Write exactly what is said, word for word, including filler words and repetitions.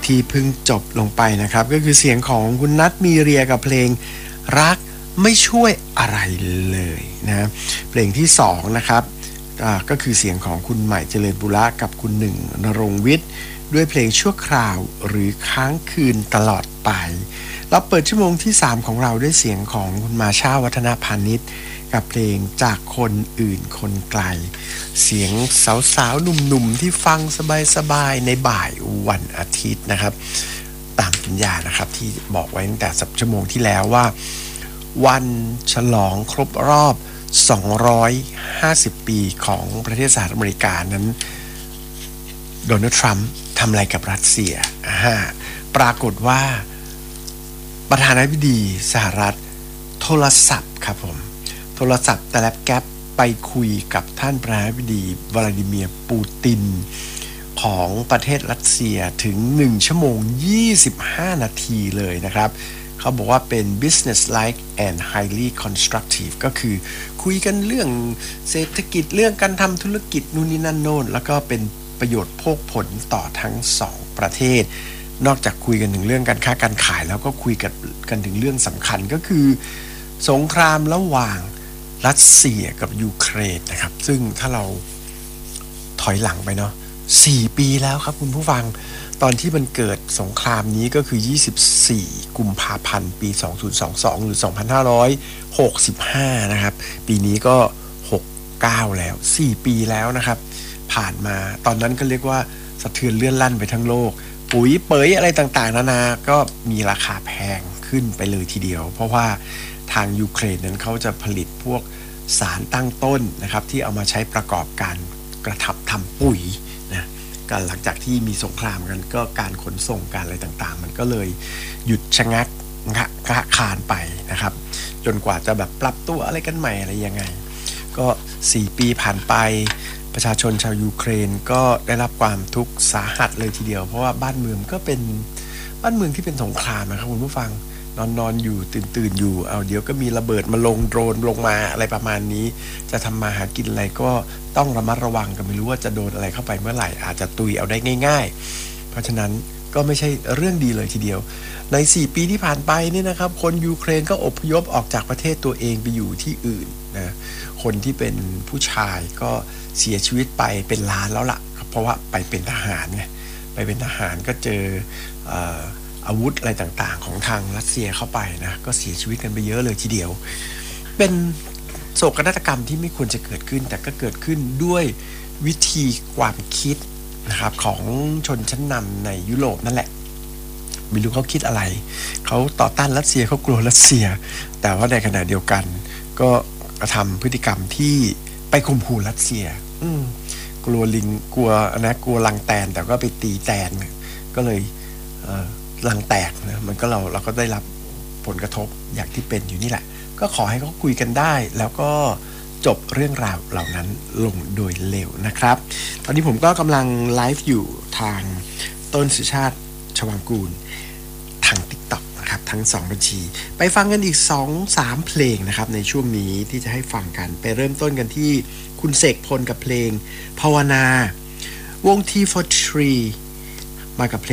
ที่เพิ่งจบลงไปนะครับก็คือเสียงของคุณนัทมีเรียกับเพลงรักไม่ช่วยอะไรเลยนะเพลงที่สองนะครับก็คือเสียงของคุณใหม่เจริญบุระกับคุณหนึ่งณรงค์วิทย์ด้วยเพลงชั่วคราวหรือค้างคืนตลอดไปเราเปิดชั่วโมงที่สามของเราด้วยเสียงของคุณมาชาวัฒนพานิชกับเพลงจากคนอื่นคนไกลเสียงสาวๆหนุ่มๆที่ฟังสบายๆในบ่ายวันอาทิตย์นะครับตามสัญญานะครับที่บอกไว้ตั้งแต่สัปชั่วโมงที่แล้วว่าวันฉลองครบรอบสองร้อยห้าสิบปีของประเทศสหรัฐอเมริกานั้นโดนัลด์ทรัมป์ทำอะไรกับรัสเซียปรากฏว่าประธานาธิบดีสหรัฐโทรศัพท์ครับผมโทรศัพท์แต่ละแก๊ปไปคุยกับท่านประธานาธิบดีวลาดิเมียร์ปูตินของประเทศรัสเซียถึงหนึ่งชั่วโมงยี่สิบห้านาทีเลยนะครับเขาบอกว่าเป็น business like and highly constructive ก็คือคุยกันเรื่องเศรษฐกิจเรื่องการทำธุรกิจนู่นนี่นั่นโน่นแล้วก็เป็นประโยชน์โภคผลต่อทั้งสองประเทศนอกจากคุยกันถึงเรื่องการค้าการขายแล้วก็คุยกันกันถึงเรื่องสำคัญก็คือสงครามระหว่างรัสเซียกับยูเครนนะครับซึ่งถ้าเราถอยหลังไปเนาะสี่ปีแล้วครับคุณผู้ฟังตอนที่มันเกิดสงครามนี้ก็คือยี่สิบสี่กุมภาพันธ์ปีสองพันยี่สิบสองหรือสองพันห้าร้อยหกสิบห้านะครับปีนี้ก็หกสิบเก้าแล้วสี่ปีแล้วนะครับผ่านมาตอนนั้นก็เรียกว่าสะเทือนเลื่อนลั่นไปทั้งโลกปุ๋ยเป๋ยอะไรต่างๆนานาก็มีราคาแพงขึ้นไปเลยทีเดียวเพราะว่าทางยูเครนนั้นเขาจะผลิตพวกสารตั้งต้นนะครับที่เอามาใช้ประกอบการกระทับทำปุ๋ยนะก็หลังจากที่มีสงครามกันก็การขนส่งการอะไรต่างๆมันก็เลยหยุดชะงักกะคานไปนะครับจนกว่าจะแบบปรับตัวอะไรกันใหม่อะไรยังไงก็สี่ปีผ่านไปประชาชนชาวยูเครนก็ได้รับความทุกข์สาหัสเลยทีเดียวเพราะว่าบ้านเมืองก็เป็นบ้านเมืองที่เป็นสงครามนะครับคุณผู้ฟังนอนนอนอยู่ตื่นตื่นอยู่เอาเดี๋ยวก็มีระเบิดมาลงโดรนลงมาอะไรประมาณนี้จะทำมาหากินอะไรก็ต้องระมัดระวังกันไม่รู้ว่าจะโดนอะไรเข้าไปเมื่อไหร่อาจจะตุยเอาได้ง่ายๆเพราะฉะนั้นก็ไม่ใช่เรื่องดีเลยทีเดียวในสี่ปีที่ผ่านไปนี่นะครับคนยูเครนก็อพยพออกจากประเทศตัวเองไปอยู่ที่อื่นนะคนที่เป็นผู้ชายก็เสียชีวิตไปเป็นล้านแล้วล่ะเพราะว่าไปเป็นทหารไงไปเป็นทหารก็เจอเอ่ออาวุธอะไรต่างๆของทางรัสเซียเข้าไปนะก็เสียชีวิตกันไปเยอะเลยทีเดียวเป็นโศกนาฏกรรมที่ไม่ควรจะเกิดขึ้นแต่ก็เกิดขึ้นด้วยวิธีความคิดนะครับของชนชั้นนำในยุโรปนั่นแหละไม่รู้เขาคิดอะไรเขาต่อต้านรัสเซียเขากลัวรัสเซียแต่ว่าในขณะเดียวกันก็กระทำพฤติกรรมที่ไปข่มขู่รัสเซียอืมกลัวลิงกลัวนะกลัวลังแตนแต่ก็ไปตีแตนก็เลยเอ่อลังแตกนะมันก็เราเราก็ได้รับผลกระทบอย่างที่เป็นอยู่นี่แหละก็ขอให้เขาคุยกันได้แล้วก็จบเรื่องราวเหล่านั้นลงโดยเร็วนะครับตอนนี้ผมก็กำลังไลฟ์อยู่ทางต้นสุชาติชวังกูลทาง TikTok นะครับทั้งสองบัญชีไปฟังกันอีก สองสาม เพลงนะครับในช่วงนี้ที่จะให้ฟังกันไปเริ่มต้นกันที่คุณเสกพลกับเพลงภาวนาวง ที โฟร์ ทรี มากับเพลง